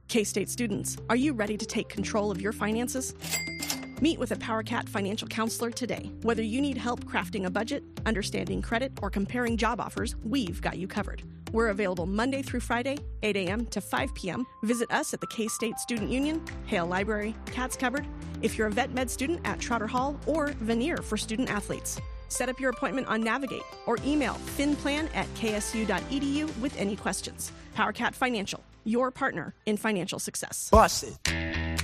K-State students, are you ready to take control of your finances? Meet with a PowerCat financial counselor today. Whether you need help crafting a budget, understanding credit, or comparing job offers, we've got you covered. We're available Monday through Friday, 8 a.m. to 5 p.m. Visit us at the K-State Student Union, Hale Library, Cats Covered, if you're a vet med student at Trotter Hall, or Veneer for student athletes. Set up your appointment on Navigate or email finplan@ksu.edu with any questions. PowerCat Financial, your partner in financial success. Bust it.